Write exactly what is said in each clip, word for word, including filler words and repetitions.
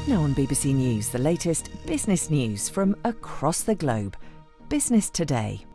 Now on B B C News, the latest business news from across the globe. Business Today.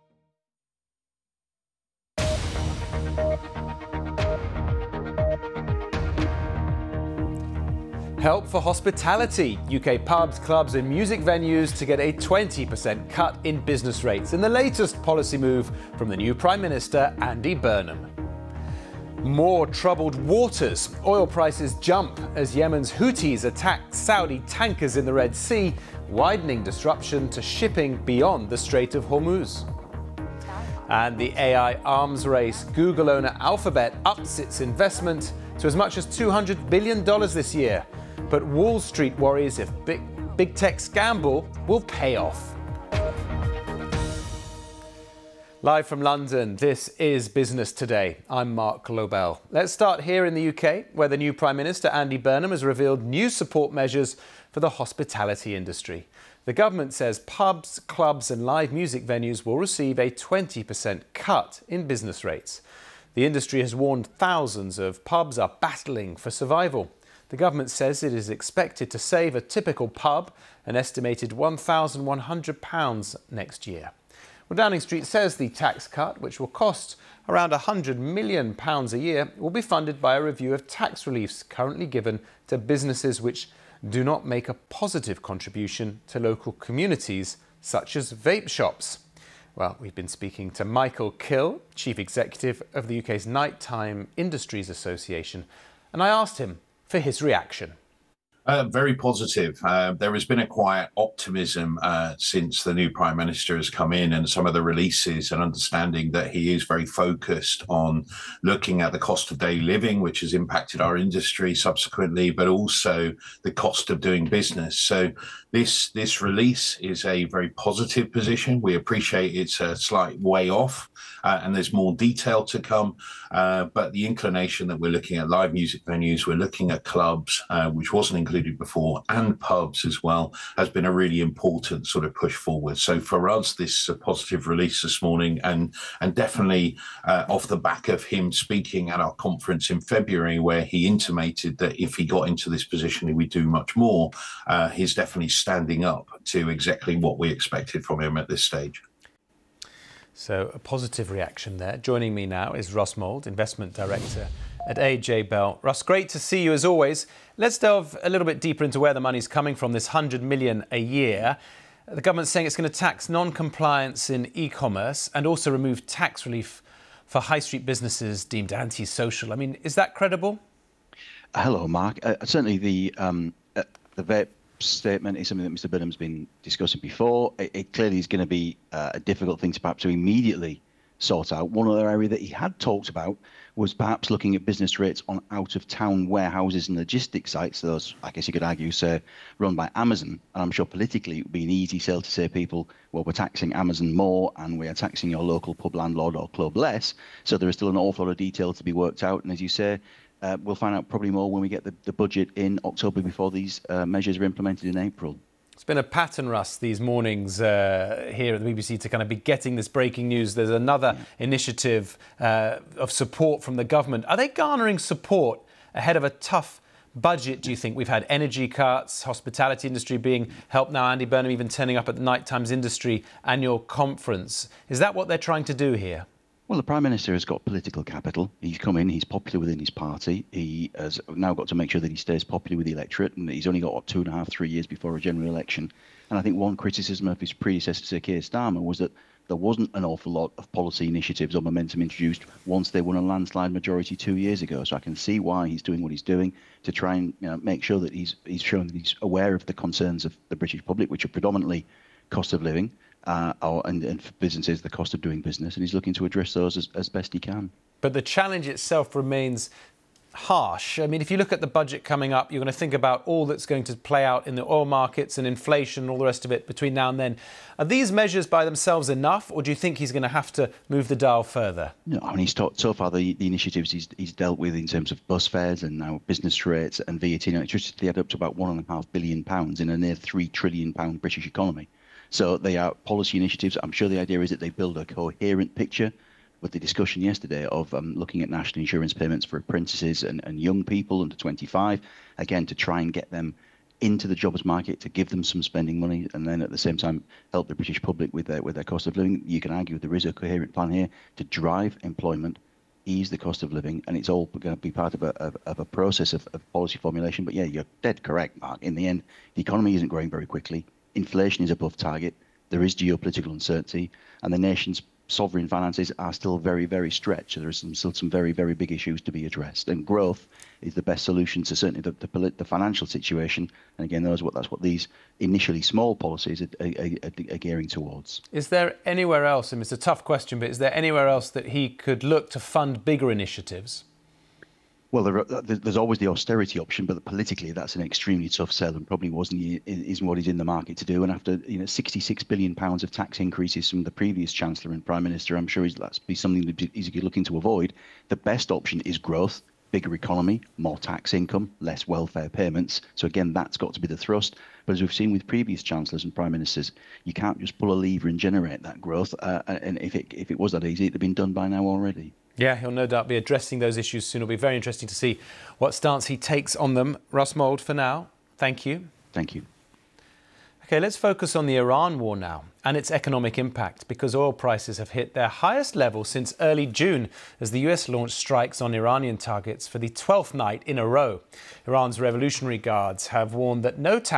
Help for hospitality. U K pubs, clubs and music venues to get a twenty percent cut in business rates in the latest policy move from the new Prime Minister, Andy Burnham. More troubled waters. Oil prices jump as Yemen's Houthis attack Saudi tankers in the Red Sea, widening disruption to shipping beyond the Strait of Hormuz. And the A I arms race. Google owner Alphabet ups its investment to as much as two hundred billion dollars this year. But Wall Street worries if big, big tech's gamble will pay off. Live from London, this is Business Today. I'm Mark Lobel. Let's start here in the U K, where the new Prime Minister, Andy Burnham, has revealed new support measures for the hospitality industry. The government says pubs, clubs and live music venues will receive a twenty percent cut in business rates. The industry has warned thousands of pubs are battling for survival. The government says it is expected to save a typical pub an estimated one thousand one hundred pounds next year. Well, Downing Street says the tax cut, which will cost around one hundred million pounds a year, will be funded by a review of tax reliefs currently given to businesses which do not make a positive contribution to local communities, such as vape shops. Well, we've been speaking to Michael Kill, Chief Executive of the U K's Nighttime Industries Association, and I asked him for his reaction. Uh, very positive. Uh, there has been a quiet optimism uh, since the new Prime Minister has come in, and some of the releases and understanding that he is very focused on looking at the cost of daily living, which has impacted our industry subsequently, but also the cost of doing business. So this this release is a very positive position. We appreciate it's a slight way off uh, and there's more detail to come. Uh, but the inclination that we're looking at live music venues, we're looking at clubs, uh, which wasn't included before, and pubs as well, has been a really important sort of push forward. So for us, this is a positive release this morning, and and definitely uh, off the back of him speaking at our conference in February, where he intimated that if he got into this position, he would do much more. Uh, he's definitely standing up to exactly what we expected from him at this stage. So a positive reaction there. Joining me now is Russ Mould, Investment Director at A J Bell. Russ, great to see you as always. Let's delve a little bit deeper into where the money's coming from, this one hundred million a year. The government's saying it's going to tax non-compliance in e-commerce and also remove tax relief for high street businesses deemed anti-social. I mean, is that credible? Hello, Mark. Uh, certainly the um, uh, the vape statement is something that Mister Burnham's been discussing before. It, it clearly is going to be uh, a difficult thing to perhaps to immediately sort out. One other area that he had talked about was perhaps looking at business rates on out-of-town warehouses and logistics sites. Those, I guess you could argue, say, run by Amazon. And I'm sure politically it would be an easy sell to say people, well, we're taxing Amazon more and we are taxing your local pub landlord or club less. So there is still an awful lot of detail to be worked out. And as you say, Uh, we'll find out probably more when we get the, the budget in October before these uh, measures are implemented in April. It's been a pattern, Russ, these mornings uh, here at the B B C to kind of be getting this breaking news. There's another yeah. initiative uh, of support from the government. Are they garnering support ahead of a tough budget, do you think? We've had energy cuts, hospitality industry being helped now, Andy Burnham even turning up at the Night Times Industry annual conference. Is that what they're trying to do here? Well, the Prime Minister has got political capital. He's come in, he's popular within his party. He has now got to make sure that he stays popular with the electorate, and he's only got what, two and a half, three years before a general election. And I think one criticism of his predecessor, Sir Keir Starmer, was that there wasn't an awful lot of policy initiatives or momentum introduced once they won a landslide majority two years ago. So I can see why he's doing what he's doing to try and you know, make sure that he's, he's showing that he's aware of the concerns of the British public, which are predominantly cost of living, Uh, or, and, and for businesses, the cost of doing business, and he's looking to address those as, as best he can. But the challenge itself remains harsh. I mean, if you look at the budget coming up, you're going to think about all that's going to play out in the oil markets and inflation and all the rest of it between now and then. Are these measures by themselves enough, or do you think he's going to have to move the dial further? No, I mean, he's talked so far the, the initiatives he's, he's dealt with in terms of bus fares and now business rates and V A T and electricity add up to about one and a half billion pounds in a near three trillion pound British economy. So they are policy initiatives. I'm sure the idea is that they build a coherent picture. With the discussion yesterday of um, looking at national insurance payments for apprentices and, and young people under twenty-five, again, to try and get them into the jobs market to give them some spending money, and then at the same time help the British public with their with their cost of living. You can argue there is a coherent plan here to drive employment, ease the cost of living, and it's all going to be part of a of, of a process of, of policy formulation. But yeah, you're dead correct, Mark. In the end, the economy isn't growing very quickly. Inflation is above target. There is geopolitical uncertainty, and the nation's sovereign finances are still very, very stretched. So there is some, still some very, very big issues to be addressed. And growth is the best solution to certainly the, the, the financial situation. And again, those what that's what these initially small policies are, are, are, are gearing towards. Is there anywhere else, and it's a tough question, but is there anywhere else that he could look to fund bigger initiatives? Well, there are, there's always the austerity option, but politically that's an extremely tough sell and probably wasn't isn't what he's in the market to do. And after you know sixty-six billion pounds of tax increases from the previous Chancellor and Prime Minister, I'm sure he's, that's be something that he's looking to avoid. The best option is growth, bigger economy, more tax income, less welfare payments. So again, that's got to be the thrust. But as we've seen with previous chancellors and prime ministers, you can't just pull a lever and generate that growth. Uh, and if it if it was that easy, it'd have been done by now already. Yeah, he'll no doubt be addressing those issues soon. It'll be very interesting to see what stance he takes on them. Russ Mould, for now, thank you. Thank you. OK, let's focus on the Iran war now and its economic impact, because oil prices have hit their highest level since early June as the U S launched strikes on Iranian targets for the twelfth night in a row. Iran's Revolutionary Guards have warned that no